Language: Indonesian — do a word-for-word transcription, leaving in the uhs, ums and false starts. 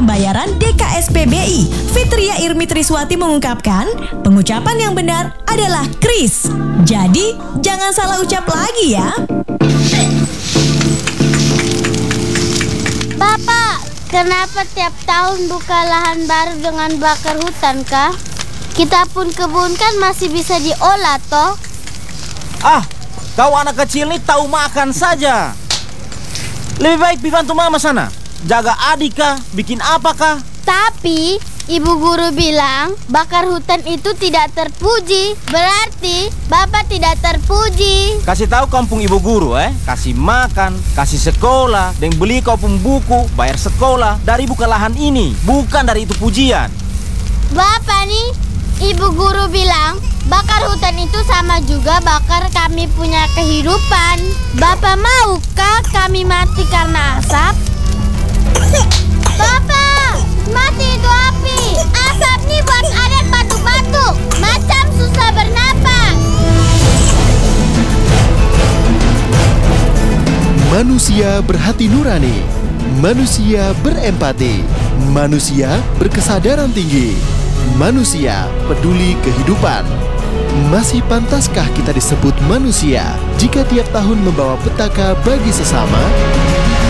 Pembayaran D K S P B I, Fitria Irmi Triswati mengungkapkan, pengucapan yang benar adalah Kris. Jadi, jangan salah ucap lagi ya. Bapak, kenapa tiap tahun buka lahan baru dengan bakar hutan kah? Kita pun kebun kan masih bisa diolah toh. Ah, kau anak kecil nih tahu makan saja. Lebih baik bantu mama sana. Jaga adik kah, bikin apa kah? Tapi ibu guru bilang bakar hutan itu tidak terpuji. Berarti bapak tidak terpuji. Kasih tahu kampung ibu guru eh, kasih makan, kasih sekolah, dan beli kau pun buku, bayar sekolah dari buka lahan ini, bukan dari itu pujian. Bapak nih, ibu guru bilang bakar hutan itu sama juga bakar kami punya kehidupan. Bapak maukah kami mati karena asap? Bapak, mati itu api. Asap nih buat adat batuk-batuk, macam susah bernapas. Manusia berhati nurani, manusia berempati, manusia berkesadaran tinggi, manusia peduli kehidupan. Masih pantaskah kita disebut manusia jika tiap tahun membawa petaka bagi sesama?